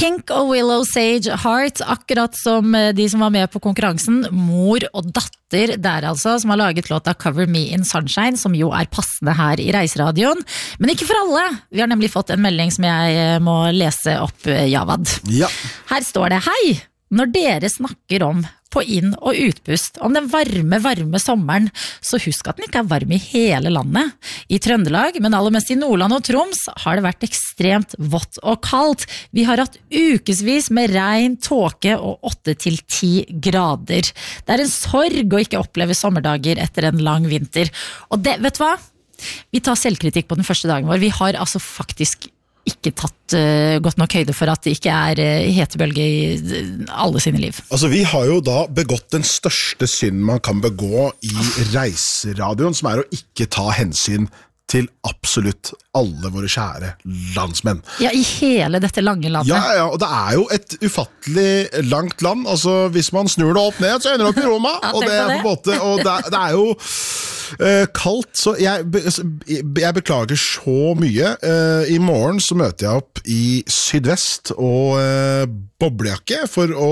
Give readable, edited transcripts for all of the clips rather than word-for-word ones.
Pink og Willow Sage Heart, akkurat som de som var med på konkurransen, mor og datter der altså, som har laget låta Cover Me in Sunshine, som jo er passende her i Reiseradioen. Men ikke for alle. Vi har nemlig fått en melding som jeg må lese opp, Javad. Ja. Her står det, hei! Når dere snakker om på inn- og utpust, om den varme sommeren, så husk at den ikke er varm i hele landet. I Trøndelag, men aller mest i Nordland og Troms, har det vært ekstremt vått og kaldt. Vi har hatt ukesvis med regn, tåke og 8-10 grader. Det er en sorg å ikke oppleve sommerdager etter en lang vinter. Og det, vet du hva? Vi tar selvkritikk på den første dagen vår. Vi har altså faktisk ikke tatt godt nok høyde for at det ikke er hetebølge i alle sine liv. Altså, vi har jo da begått den største synden man kan begå i Reiseradioen, som er å ikke ta hensyn til absolutt alle våre kjære landsmenn. Ja, i hele dette lange landet. Ja, og det er jo et ufattelig langt land. Altså, hvis man snur det opp ned, så ender det opp i Roma. Ja, og det er på en måte, og det er jo kaldt, så jeg beklager så mye. I morgen så møter jeg opp i Sydvest og boblejakke for å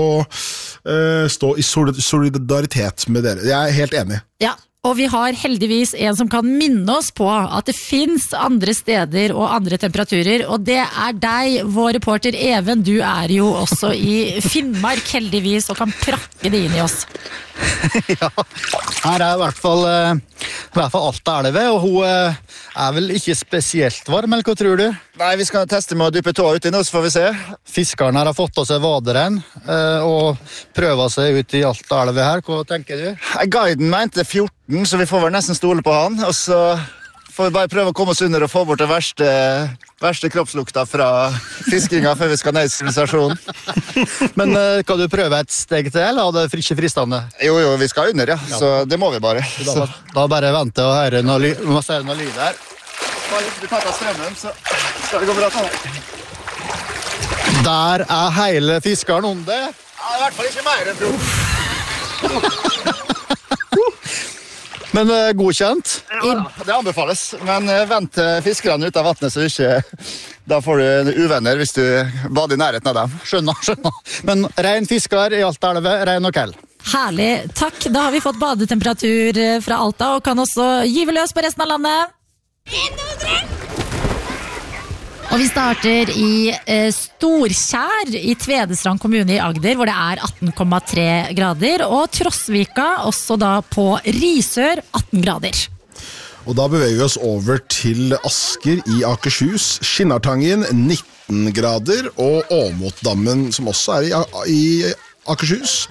stå i solidaritet med dere. Jeg er helt enig. Ja. Og vi har heldigvis en som kan minne oss på at det finnes andre steder og andre temperaturer, og det er deg, vår reporter Even. Du er jo også i Finnmark heldigvis og kan prakke det inn i oss. Ja, her er i hvert fall Alta-elve, og hun er vel ikke spesielt varm, eller hva tror du? Nei, vi skal teste med å dyppe tåa uti nå, så får vi se. Fiskeren her har fått av seg vaderen og prøver seg ut i Alta-elve her. Hva tenker du? Guiden mente 14, så vi får vel nesten stole på han, og så får vi bare prøve å komme oss under og få bort det verste kroppslukta fra fiskinga før vi skal ned i sivilisasjonen. Men kan du prøve et steg til, eller er det ikke fristende? Jo, vi skal under, ja. Så det må vi bare. Da bare vente og høre noe lyd her. Du tar av strømmen, så skal det gå bra til. Der er hele fiskeren under. Ja, i hvert fall ikke mer enn tro. Men godkjent? Ja, det anbefales. Men vent til fiskerne ut av vattnet, så ikke da får du uvenner hvis du bader i nærheten av dem. Skjønner. Men rein fisker i Alta-elve, rein og kall. Herlig, takk. Da har vi fått badetemperatur fra Alta, og kan også gyve løs på resten av landet. Og vi starter i Storkjær i Tvedestrand kommune i Agder, hvor det er 18,3 grader, og Trosvika også da på Risør 18 grader. Og da beveger vi oss over til Asker i Akershus, Skinnartangen 19 grader, og Åmotdammen, som også er i Akershus,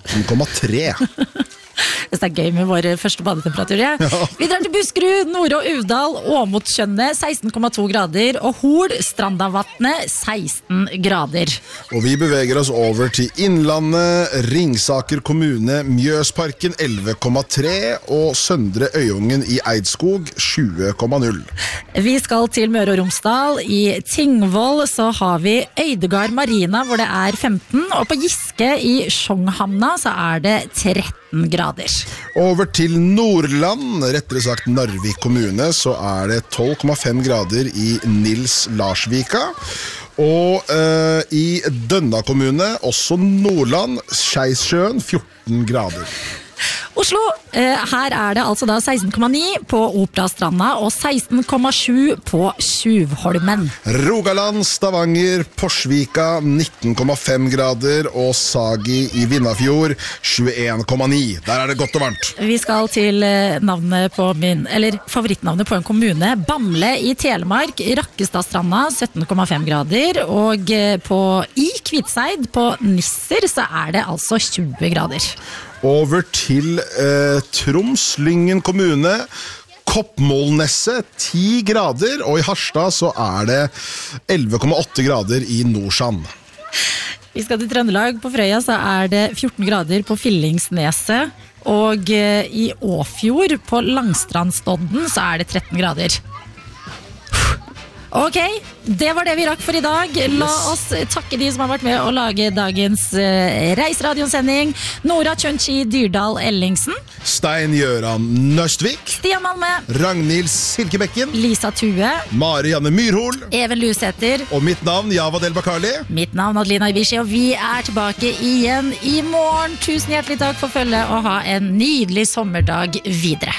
18,3. Det er gøy med vår første badetemperatur, ja. Vi drar til Buskerud, Nord- og Uvdal, Åmotskjønne 16,2 grader, og Hol, Strandavatnet 16 grader. Og vi beveger oss over til Innlandet, Ringsaker kommune, Mjøsparken 11,3, og Søndre Øyungen i Eidskog 20,0. Vi skal til Møre og Romsdal. I Tingvoll så har vi Øydegard Marina, hvor det er 15, og på Giske i Sjongshamna så er det 13 grader. Over til Nordland, rettere sagt Narvik kommune, så er det 12,5 grader i Nils Larsvika. Og i Dønna kommune, også Nordland, Skeisjøen 14 grader. Oslo, her er det altså da 16,9 på Operastranda og 16,7 på Tjuvholmen. Rogaland, Stavanger, Porsvika 19,5 grader og Sagi i Vindafjord 21,9. Der er det godt og varmt. Vi skal til favorittnavnet på en kommune, Bamble i Telemark, Rakkestadstranda 17,5 grader, og i Kvitseid på Nisser så er det altså 20 grader. Over til Troms, Lyngen kommune, Koppmålnesset 10 grader, og i Harstad så er det 11,8 grader i Nordsjand. Vi skal til Trøndelag. På Frøya så er det 14 grader på Fillingsneset, og i Åfjord på Langstrandstodden så er det 13 grader. Ok, det var det vi rakk for i dag. La oss takke de som har vært med å lage dagens Reiseradioen-sending. Nora Tjønchi Dyrdal Ellingsen, Stein Gjøran Nøstvik, Stian Malme, Ragnhild Silkebekken, Lisa Tue, Marianne Myrhol, Even Lusæter, og mitt navn Java Del Bakali. mitt navn Adelina Ibishi, og vi tilbake igjen i morgen. Tusen hjertelig takk for følget, og ha en nydelig sommerdag videre.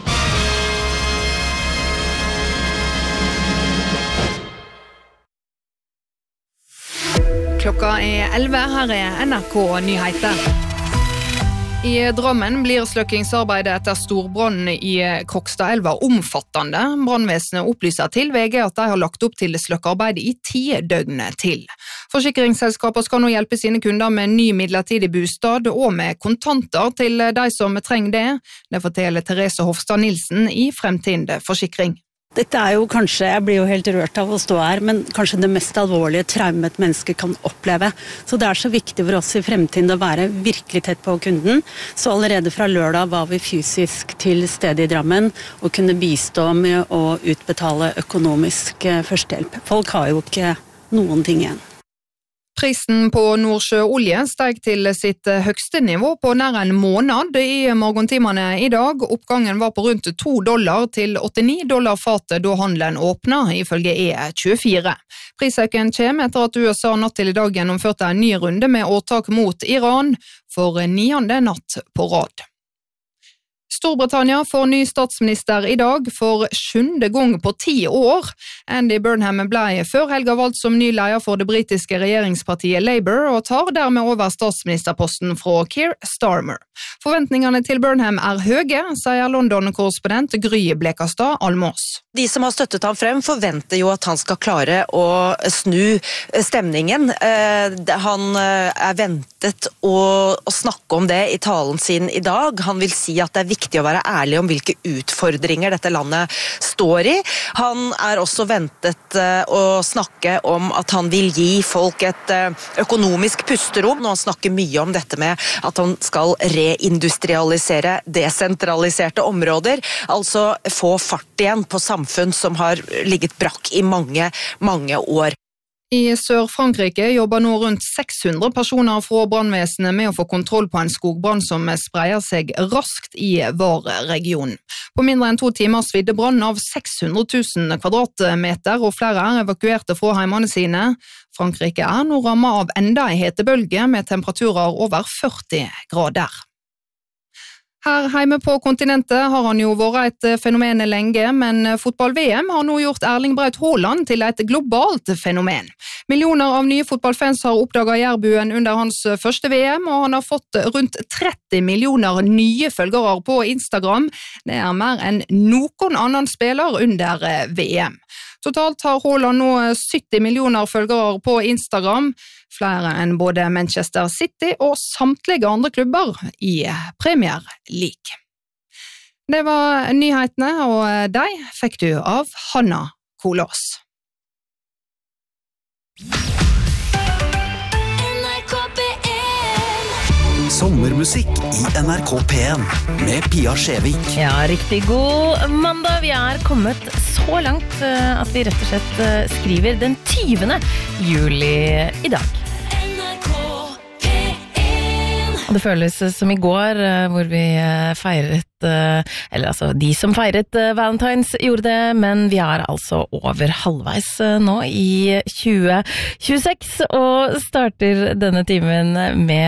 Klokka 11, her NRK Nyheter. I Drammen blir sløkkingsarbeidet etter storbrannen i Krokstadelva omfattende. Brannvesenet opplyser til VG at de har lagt opp til sløkkearbeidet i 10 døgn til. Forsikringsselskaper skal nå hjelpe sine kunder med ny midlertidig bostad og med kontanter til de som trenger det. Det forteller Therese Hofstad Nilsen i Fremtind Forsikring. Dette jo kanskje, jeg blir jo helt rørt av å stå her, men kanskje det mest alvorlige traume et menneske kan oppleve. Så det så viktig for oss i Fremtiden å være virkelig tett på kunden. Så allerede fra lørdag var vi fysisk til stede i Drammen og kunne bistå med å utbetale økonomisk førstehjelp. Folk har jo ikke noen ting igjen. Prisen på Nordsjøolje steg til sitt høgste nivå på nær en måned i morgentimene i dag. Oppgangen var på rundt $2 til $89 fatet da handelen åpnet, ifølge E24. Prisøken kommer etter at USA natt til i dag gjennomførte en ny runde med åtak mot Iran for 9. natt på rad. Storbritannia får ny statsminister i dag for 7. gang på 10 år. Andy Burnham ble før helga valgt som ny leder for det britiske regjeringspartiet Labour og tar dermed over statsministerposten fra Keir Starmer. Forventningene til Burnham høye, sier London-korrespondent Gry Blekastad Almås. De som har støttet ham frem forventer jo at han skal klare å snu stemningen. Han ventet å snakke om det i talen sin i dag. Han vil si at det viktig å være ærlig om hvilke utfordringer dette landet står i. Han også ventet å snakke om at han vil gi folk et økonomisk pusterom, og han snakker mye om dette med at han skal reindustrialisere desentraliserte områder, altså få fart igjen på samfunn som har ligget brakk i mange, mange år. I Sør-Frankrike jobber nå rundt 600 personer fra brannvesenet med å få kontroll på en skogbrann som spreier seg raskt i Var-regionen. På mindre enn 2 timer svidde brannen av 600 000 kvadratmeter, og flere evakuerte fra heimene sine. Frankrike nå rammet av enda en hetebølge med temperaturer over 40 grader. Her hjemme på kontinentet har han jo vært et fenomen lenge, men fotball-VM har nå gjort Erling Braut Haaland til et globalt fenomen. Millioner av nye fotballfans har oppdaget Jærbuen under hans første VM, og han har fått rundt 30 millioner nye følgere på Instagram. Det mer enn noen annen spiller under VM. Totalt har Haaland nå 70 millioner følgere på Instagram, flere enn både Manchester City og samtlige andre klubber i Premier League. Det var nyhetene, og de fikk du av Hanna Kolås. Sommermusikk i NRK P1 med Pia Skjevik. Ja, riktig god mandag. Vi kommet så langt at vi rett og slett skriver den 20. juli i dag. Og det føles som i går, hvor vi feiret, eller altså de som feiret Valentines gjorde det, men vi altså over halvveis nå i 2026, og starter denne timen med